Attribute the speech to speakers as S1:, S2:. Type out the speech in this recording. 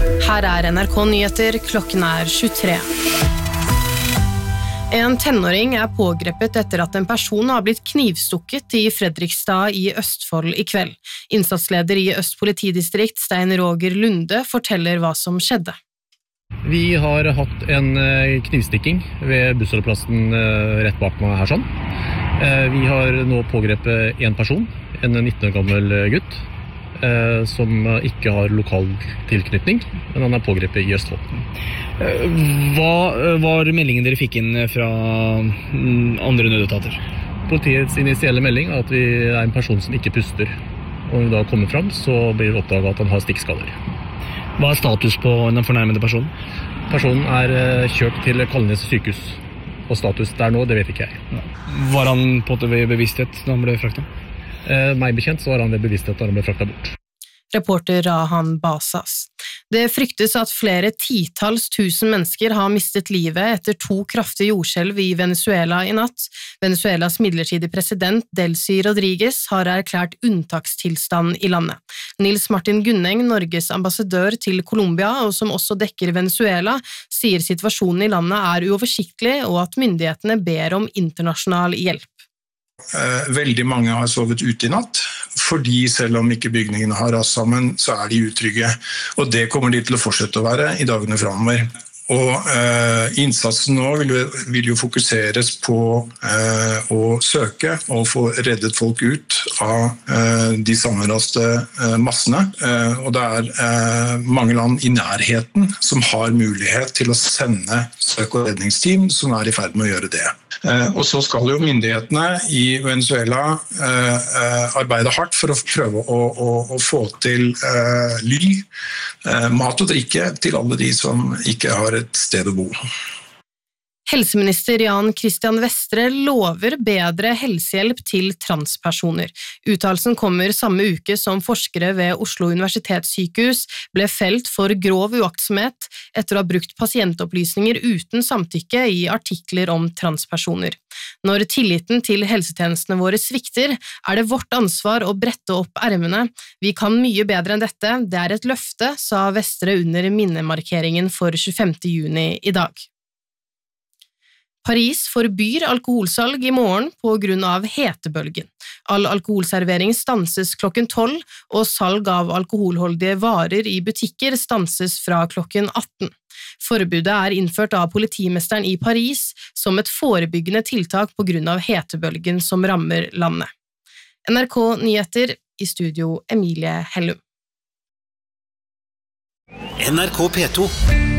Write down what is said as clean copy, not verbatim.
S1: Her er NRK Nyheter, klokken er 23. En tenåring er pågrepet etter at en person har blitt knivstukket i Fredrikstad i Østfold i kveld. Innsatsleder i Øst politidistrikt, Stein Roger Lunde, forteller hva som skjedde.
S2: Vi har hatt en knivstikking ved bussholdeplassen rett bak meg her sånn. Vi har nå pågrepet en person, en 19 år gammel gutt, som ikke har lokal tilknytning, men han er pågrepet i Østfold.
S3: Hva var meldingen dere fikk inn fra andre nødetater?
S2: Politiets initielle melding er at vi er en person som ikke puster. Og når vi da kommer fram, så blir det oppdaget at han har stikkskader.
S3: Hva er status på den fornærmede personen?
S2: Personen er kjørt til Kalnes sykehus, og status der nå, det vet ikke jeg.
S3: Var han på det ved bevissthet da han ble fraktet?
S2: Meg bekjent så var han ved bevissthet da han ble fraktet bort.
S1: Reporter Rahan Basas. Det fryktes at flere titalls tusen mennesker har mistet livet etter 2 kraftige jordskjelv i Venezuela i natt. Venezuelas midlertidige president Delcy Rodriguez har erklært unntakstilstand i landet. Nils Martin Gunneng, Norges ambassadør til Colombia, og som også dekker Venezuela, sier situasjonen i landet er uoversiktlig og at myndighetene ber om internasjonal hjelp.
S4: Veldig mange har sovet ute i natt, fordi selv om ikke bygningene har rast sammen, så er de utrygge. Og det kommer de til å fortsette å være i dagene fremover. Og innsatsen nå vil jo fokuseres på å søke og få reddet folk ut av de sammenraste massene. Og det er mange land i nærheten som har mulighet til å sende søk- og redningsteam som er i ferd med å gjøre det. Og så skal jo myndighetene i Venezuela arbeide hardt for å prøve å få til ly, mat og drikke til alle de som ikke har et sted å bo.
S1: Helseminister Jan Christian Vestre lover bedre helsehjelp til transpersoner. Uttalelsen kommer samme uke som forskere ved Oslo universitetssykehus ble felt for grov uaktsomhet etter å ha brukt pasientopplysninger uten samtykke i artikler om transpersoner. Når tilliten til helsetjenestene våre svikter, er det vårt ansvar å brette opp ermene. Vi kan mye bedre enn dette, det er et løfte, sa Vestre under minnemarkeringen for 25. juni i dag. Paris forbyr alkoholsalg i morgen på grunn av hetebølgen. All alkoholservering stanses klokken 12, og salg av alkoholholdige varer i butikker stanses fra klokken 18. Forbudet er innført av politimesteren i Paris som et forebyggende tiltak på grunn av hetebølgen som rammer landet. NRK Nyheter, i studio Emilie Hellum.
S5: NRK P2